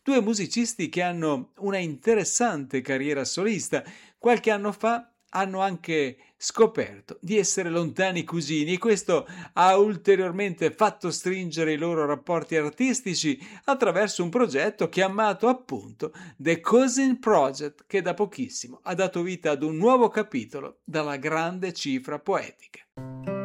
due musicisti che hanno una interessante carriera solista. Qualche anno fa hanno anche scoperto di essere lontani cugini e questo ha ulteriormente fatto stringere i loro rapporti artistici attraverso un progetto chiamato appunto The Cousin Project, che da pochissimo ha dato vita ad un nuovo capitolo dalla grande cifra poetica.